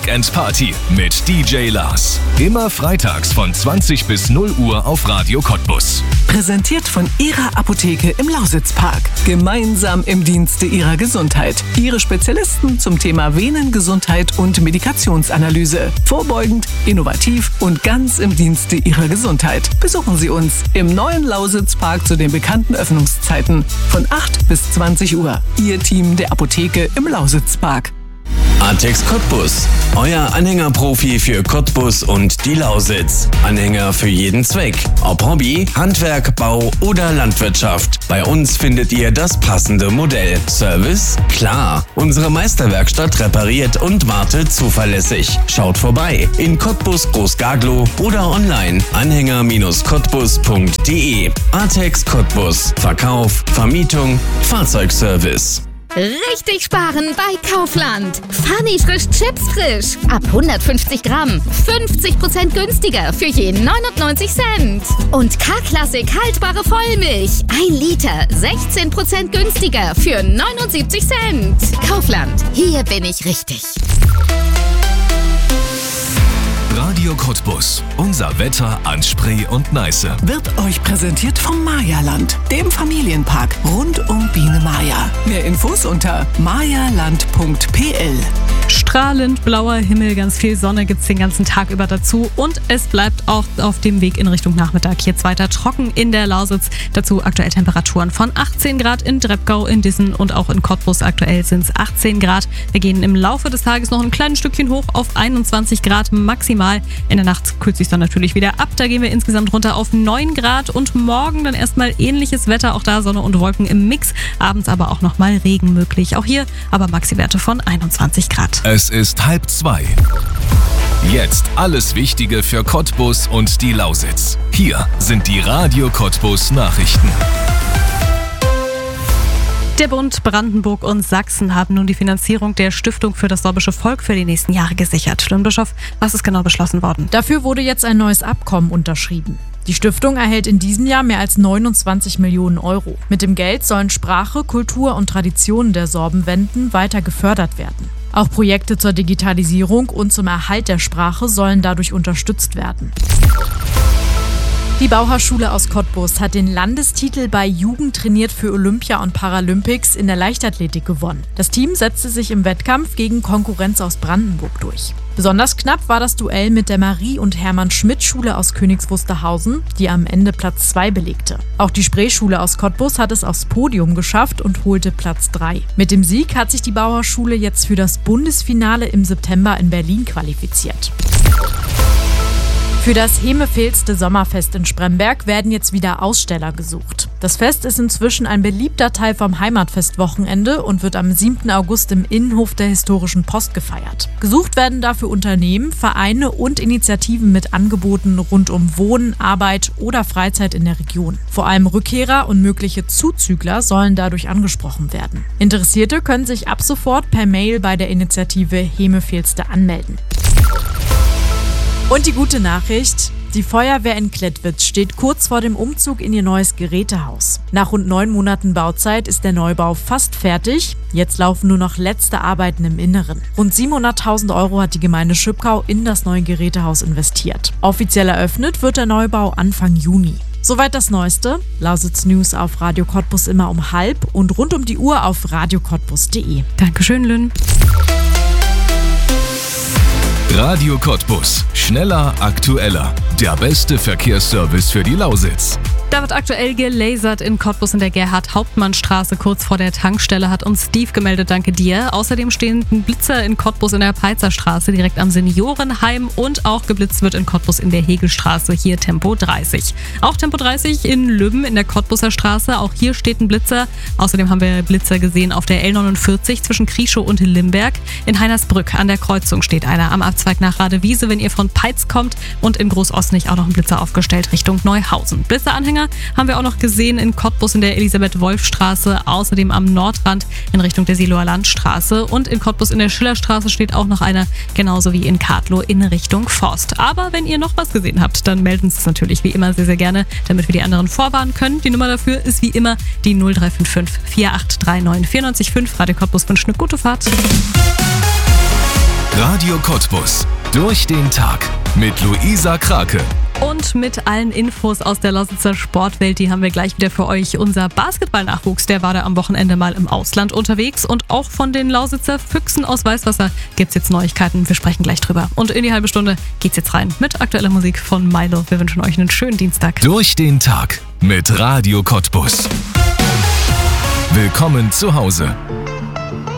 Weekend Party mit DJ Lars. Immer freitags von 20 bis 0 Uhr auf Radio Cottbus. Präsentiert von Ihrer Apotheke im Lausitzpark. Gemeinsam im Dienste Ihrer Gesundheit. Ihre Spezialisten zum Thema Venengesundheit und Medikationsanalyse. Vorbeugend, innovativ und ganz im Dienste Ihrer Gesundheit. Besuchen Sie uns im neuen Lausitzpark zu den bekannten Öffnungszeiten von 8 bis 20 Uhr. Ihr Team der Apotheke im Lausitzpark. Artex Cottbus, euer Anhängerprofi für Cottbus und die Lausitz. Anhänger für jeden Zweck. Ob Hobby, Handwerk, Bau oder Landwirtschaft. Bei uns findet ihr das passende Modell. Service? Klar. Unsere Meisterwerkstatt repariert und wartet zuverlässig. Schaut vorbei in Cottbus Großgaglow oder online anhänger-cottbus.de. Artex Cottbus. Verkauf, Vermietung, Fahrzeugservice. Richtig sparen bei Kaufland. Funny frisch Chips frisch. Ab 150 Gramm. 50% günstiger für je 99 Cent. Und K-Klassik haltbare Vollmilch. 1 Liter. 16% günstiger für 79 Cent. Kaufland. Hier bin ich richtig. Radio Cottbus. Unser Wetter an Spree und Neiße. Wird euch präsentiert vom Mayaland, dem Familienpark rund um Biene Maya. Mehr Infos unter mayaland.pl. Strahlend blauer Himmel, ganz viel Sonne gibt's den ganzen Tag über dazu und es bleibt auch auf dem Weg in Richtung Nachmittag jetzt weiter trocken in der Lausitz. Dazu aktuell Temperaturen von 18 Grad in Dreppgau, in Dissen und auch in Cottbus. Aktuell sind es 18 Grad. Wir gehen im Laufe des Tages noch ein kleines Stückchen hoch auf 21 Grad maximal. In der Nacht kühlt sich dann natürlich wieder ab. Da gehen wir insgesamt runter auf 9 Grad und morgen dann erstmal ähnliches Wetter. Auch da Sonne und Wolken im Mix. Abends aber auch nochmal Regen möglich. Auch hier aber Maxi-Werte von 21 Grad. Es ist 1:30. Jetzt alles Wichtige für Cottbus und die Lausitz. Hier sind die Radio Cottbus Nachrichten. Der Bund, Brandenburg und Sachsen haben nun die Finanzierung der Stiftung für das sorbische Volk für die nächsten Jahre gesichert. Stimmbischof, was ist genau beschlossen worden? Dafür wurde jetzt ein neues Abkommen unterschrieben. Die Stiftung erhält in diesem Jahr mehr als 29 Millionen Euro. Mit dem Geld sollen Sprache, Kultur und Traditionen der Sorbenwenden weiter gefördert werden. Auch Projekte zur Digitalisierung und zum Erhalt der Sprache sollen dadurch unterstützt werden. Die Bauhausschule aus Cottbus hat den Landestitel bei Jugend trainiert für Olympia und Paralympics in der Leichtathletik gewonnen. Das Team setzte sich im Wettkampf gegen Konkurrenz aus Brandenburg durch. Besonders knapp war das Duell mit der Marie- und Hermann-Schmidt-Schule aus Königs Wusterhausen, die am Ende Platz 2 belegte. Auch die Spree-Schule aus Cottbus hat es aufs Podium geschafft und holte Platz 3. Mit dem Sieg hat sich die Bauhausschule jetzt für das Bundesfinale im September in Berlin qualifiziert. Für das Hemefehlste Sommerfest in Spremberg werden jetzt wieder Aussteller gesucht. Das Fest ist inzwischen ein beliebter Teil vom Heimatfestwochenende und wird am 7. August im Innenhof der Historischen Post gefeiert. Gesucht werden dafür Unternehmen, Vereine und Initiativen mit Angeboten rund um Wohnen, Arbeit oder Freizeit in der Region. Vor allem Rückkehrer und mögliche Zuzügler sollen dadurch angesprochen werden. Interessierte können sich ab sofort per Mail bei der Initiative Hemefehlste anmelden. Und die gute Nachricht: Die Feuerwehr in Klettwitz steht kurz vor dem Umzug in ihr neues Gerätehaus. Nach rund 9 Monaten Bauzeit ist der Neubau fast fertig. Jetzt laufen nur noch letzte Arbeiten im Inneren. Rund 700.000 Euro hat die Gemeinde Schüppkau in das neue Gerätehaus investiert. Offiziell eröffnet wird der Neubau Anfang Juni. Soweit das Neueste. Lausitz News auf Radio Cottbus immer um 12:30 und rund um die Uhr auf radiocottbus.de. Dankeschön, Lynn. Radio Cottbus. Schneller, aktueller. Der beste Verkehrsservice für die Lausitz. Da wird aktuell gelasert in Cottbus in der Gerhard-Hauptmann-Straße kurz vor der Tankstelle, hat uns Steve gemeldet, danke dir. Außerdem stehen Blitzer in Cottbus in der Peizerstraße direkt am Seniorenheim und auch geblitzt wird in Cottbus in der Hegelstraße, hier Tempo 30. Auch Tempo 30 in Lübben in der Cottbuser Straße, auch hier steht ein Blitzer. Außerdem haben wir Blitzer gesehen auf der L49 zwischen Krieschow und Limberg. In Heinersbrück an der Kreuzung steht einer am Abzweig nach Radewiese, wenn ihr von Peitz kommt, und in Großosnich auch noch ein Blitzer aufgestellt Richtung Neuhausen. Blitzeranhänger haben wir auch noch gesehen in Cottbus in der Elisabeth-Wolf-Straße, außerdem am Nordrand in Richtung der Siloer Landstraße, und in Cottbus in der Schillerstraße steht auch noch einer, genauso wie in Kadlow in Richtung Forst. Aber wenn ihr noch was gesehen habt, dann melden Sie es natürlich wie immer sehr, sehr gerne, damit wir die anderen vorwarnen können. Die Nummer dafür ist wie immer die 0355 4839 94 5. Radio Cottbus wünscht eine gute Fahrt. Radio Cottbus. Durch den Tag. Mit Luisa Krake. Und mit allen Infos aus der Lausitzer Sportwelt, die haben wir gleich wieder für euch. Unser Basketballnachwuchs, der war da am Wochenende mal im Ausland unterwegs. Und auch von den Lausitzer Füchsen aus Weißwasser gibt's jetzt Neuigkeiten. Wir sprechen gleich drüber. Und in die halbe Stunde geht's jetzt rein mit aktueller Musik von Milo. Wir wünschen euch einen schönen Dienstag. Durch den Tag mit Radio Cottbus. Willkommen zu Hause.